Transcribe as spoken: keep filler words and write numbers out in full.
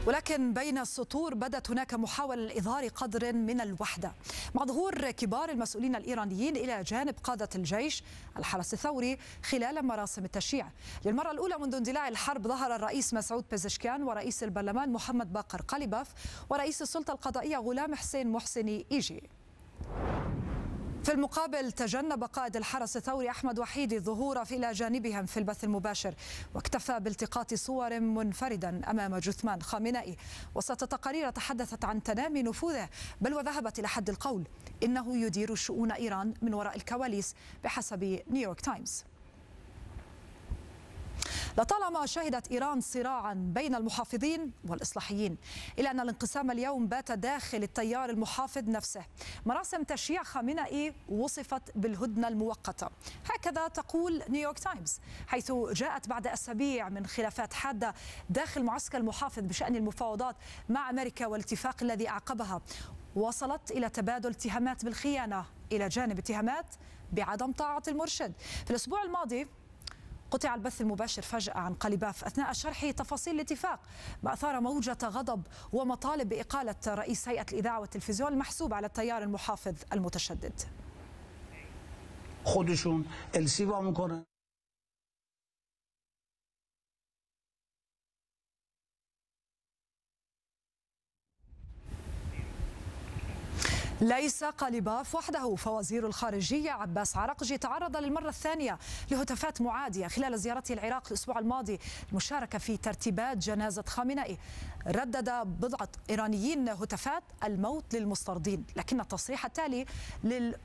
ولكن بين السطور بدت هناك محاولة لإظهار قدر من الوحدة مع ظهور كبار المسؤولين الإيرانيين إلى جانب قادة الجيش الحرس الثوري خلال مراسم التشييع. للمرة الأولى منذ اندلاع الحرب ظهر الرئيس مسعود بيزشكان ورئيس البرلمان محمد باقر قليباف ورئيس السلطة القضائية غلام حسين محسني إيجي. في المقابل تجنب قائد الحرس الثوري أحمد وحيدي الظهور إلى جانبهم في البث المباشر، واكتفى بالتقاط صور منفردا أمام جثمان خامنئي وسط تقارير تحدثت عن تنامي نفوذه، بل وذهبت إلى حد القول إنه يدير شؤون إيران من وراء الكواليس بحسب نيويورك تايمز. لطالما شهدت إيران صراعا بين المحافظين والإصلاحيين، إلا أن الانقسام اليوم بات داخل التيار المحافظ نفسه. مراسم تشييع خامنئي وصفت بالهدنة المؤقتة، هكذا تقول نيويورك تايمز، حيث جاءت بعد أسابيع من خلافات حادة داخل معسكر المحافظ بشأن المفاوضات مع أمريكا والاتفاق الذي أعقبها، وصلت إلى تبادل اتهامات بالخيانة إلى جانب اتهامات بعدم طاعة المرشد. في الأسبوع الماضي قطع البث المباشر فجأة عن قليباف أثناء شرح تفاصيل الاتفاق، ما أثار موجة غضب ومطالب بإقالة رئيس هيئة الإذاعة والتلفزيون المحسوب على التيار المحافظ المتشدد. خودشون السیوا میکنن. ليس قليباف وحده، فوزير الخارجية عباس عرقجي تعرض للمرة الثانية لهتافات معادية خلال زيارته العراق الأسبوع الماضي المشاركة في ترتيبات جنازة خامنئي. ردد بضعة إيرانيين هتافات الموت للمستردين، لكن التصريح التالي لل